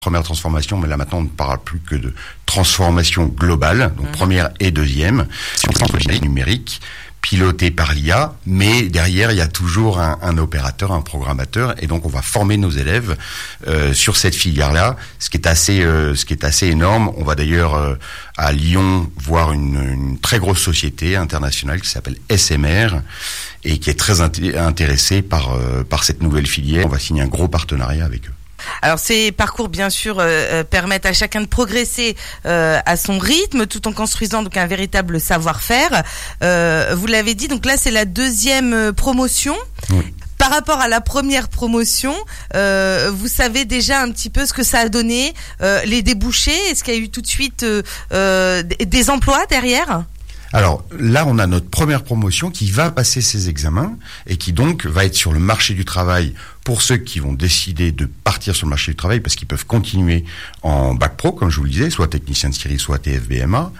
Première transformation, mais là maintenant on ne parle plus que de transformation globale, donc première et deuxième, numérique, piloté par l'IA, mais derrière il y a toujours un opérateur, un programmateur, et donc on va former nos élèves sur cette filière-là, ce qui est assez énorme. On va d'ailleurs à Lyon voir une très grosse société internationale qui s'appelle SMR et qui est très intéressée par cette nouvelle filière. On va signer un gros partenariat avec eux. Alors ces parcours bien sûr permettent à chacun de progresser à son rythme tout en construisant donc un véritable savoir-faire. Vous l'avez dit, donc là c'est la deuxième promotion. Oui. Par rapport à la première promotion, vous savez déjà un petit peu ce que ça a donné, les débouchés. Est-ce qu'il y a eu tout de suite des emplois derrière ? Alors là, on a notre première promotion qui va passer ses examens et qui donc va être sur le marché du travail pour ceux qui vont décider de partir sur le marché du travail parce qu'ils peuvent continuer en bac pro, comme je vous le disais, soit technicien de série, soit TFBMA.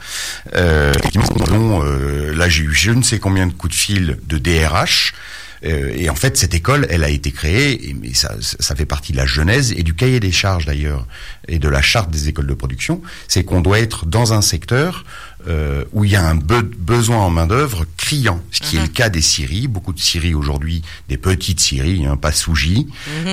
Là, j'ai eu je ne sais combien de coups de fil de DRH. Et en fait, cette école, elle a été créée, mais ça fait partie de la genèse et du cahier des charges d'ailleurs, et de la charte des écoles de production, c'est qu'on doit être dans un secteur où il y a un besoin en main-d'œuvre criant, ce qui est le cas des scieries. Beaucoup de scieries aujourd'hui, des petites scieries, pas Sougy,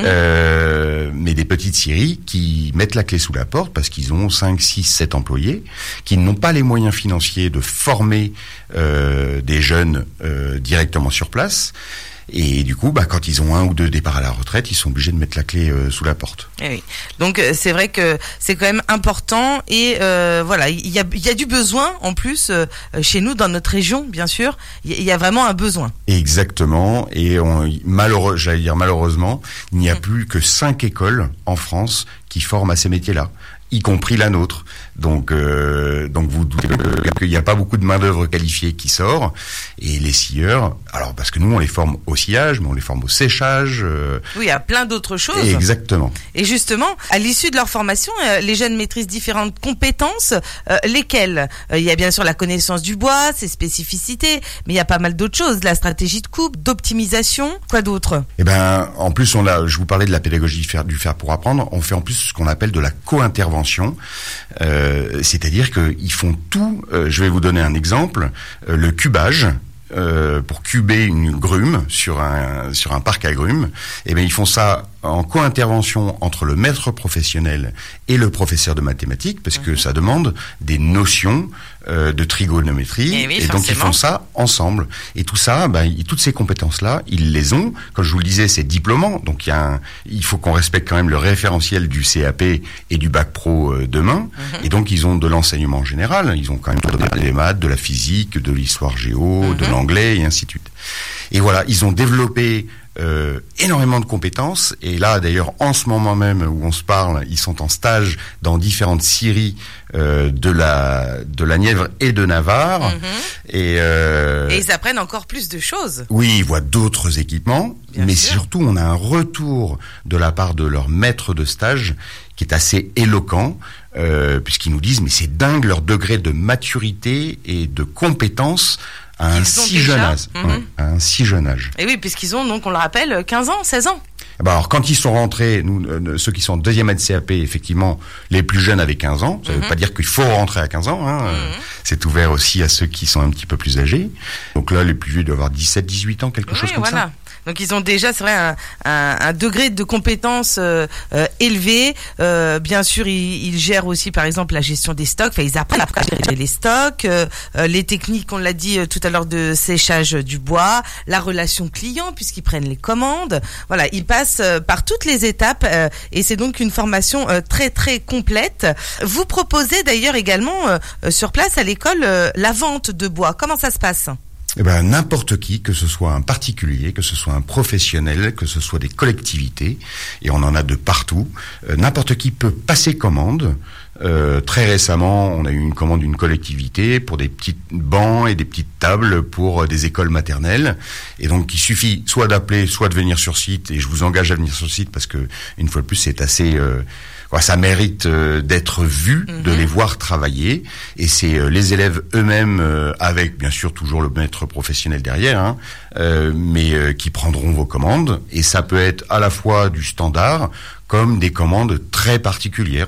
mais des petites scieries qui mettent la clé sous la porte parce qu'ils ont 5, 6, 7 employés, qui n'ont pas les moyens financiers de former des jeunes directement sur place. Et du coup, quand ils ont 1 ou 2 départs à la retraite, ils sont obligés de mettre la clé sous la porte. Et oui. Donc c'est vrai que c'est quand même important et voilà, il y a du besoin en plus chez nous dans notre région, bien sûr. Il y a vraiment un besoin. Exactement. Et malheureusement, il n'y a plus que 5 écoles en France qui forment à ces métiers-là, y compris la nôtre. Donc vous doutez qu'il n'y a pas beaucoup de main-d'œuvre qualifiée qui sort. Et les scieurs, alors parce que nous on les forme au sciage, mais on les forme au séchage. Oui, à plein d'autres choses. Exactement. Et justement, à l'issue de leur formation, les jeunes maîtrisent différentes compétences. Lesquelles ? Il y a bien sûr la connaissance du bois, ses spécificités, mais il y a pas mal d'autres choses. La stratégie de coupe, d'optimisation, quoi d'autre ? Eh ben, en plus je vous parlais de la pédagogie du faire pour apprendre. On fait en plus ce qu'on appelle de la co-intervention. C'est-à-dire qu'ils font tout. Je vais vous donner un exemple. Le cubage. Pour cuber une grume sur un parc à grumes, et bien ils font ça en co-intervention entre le maître professionnel et le professeur de mathématiques, parce que ça demande des notions de trigonométrie, et donc ils font ça ensemble. Et tout ça, toutes ces compétences-là, ils les ont. Comme je vous le disais, c'est diplômant, donc il faut qu'on respecte quand même le référentiel du CAP et du bac pro demain. Et donc ils ont de l'enseignement général, ils ont quand même des maths, de la physique, de l'histoire géo, de l'anglais et ainsi de suite. Et voilà, ils ont développé énormément de compétences, et là d'ailleurs en ce moment même où on se parle, ils sont en stage dans différentes scieries de la Nièvre et de Navarre, et ils apprennent encore plus de choses. Oui, ils voient d'autres équipements, mais surtout on a un retour de la part de leur maître de stage qui est assez éloquent, puisqu'ils nous disent mais c'est dingue leur degré de maturité et de compétence à un si jeune âge. Et oui, puisqu'ils ont, donc, on le rappelle, 15 ans, 16 ans. Alors, quand ils sont rentrés, ceux qui sont en deuxième année de CAP, effectivement, les plus jeunes avaient 15 ans. Ça ne veut pas dire qu'il faut rentrer à 15 ans. C'est ouvert aussi à ceux qui sont un petit peu plus âgés. Donc là, les plus vieux doivent avoir 17, 18 ans, quelque chose comme ça. Donc ils ont déjà, c'est vrai, un degré de compétence élevé. Bien sûr, ils gèrent aussi, par exemple, la gestion des stocks. Enfin, ils apprennent à gérer les stocks, les techniques, on l'a dit tout à l'heure, de séchage du bois, la relation client, puisqu'ils prennent les commandes. Voilà, ils passent par toutes les étapes et c'est donc une formation très très complète. Vous proposez d'ailleurs également sur place à l'école la vente de bois. Comment ça se passe ? N'importe qui, que ce soit un particulier, que ce soit un professionnel, que ce soit des collectivités, et on en a de partout, n'importe qui peut passer commande. Très récemment, on a eu une commande d'une collectivité pour des petits bancs et des petites tables pour des écoles maternelles. Et donc, il suffit soit d'appeler, soit de venir sur site, et je vous engage à venir sur site parce que, une fois de plus, c'est assez... ça mérite d'être vu, de les voir travailler, et c'est les élèves eux-mêmes, avec bien sûr toujours le maître professionnel derrière, mais qui prendront vos commandes, et ça peut être à la fois du standard comme des commandes très particulières.